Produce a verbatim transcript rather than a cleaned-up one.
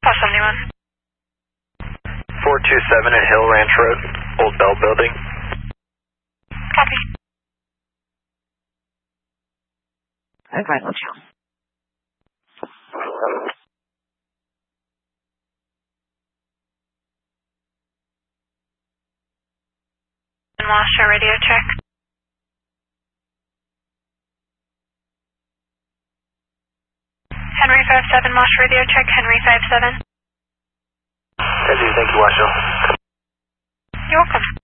Bus seventy-one. four two seven at Hill Ranch Road, Old Bell Building. Copy. Okay, let's go. Washer radio check. Henry five seven, Mosh radio check, Henry five seven. Thank you, thank you, Washoe. You're welcome.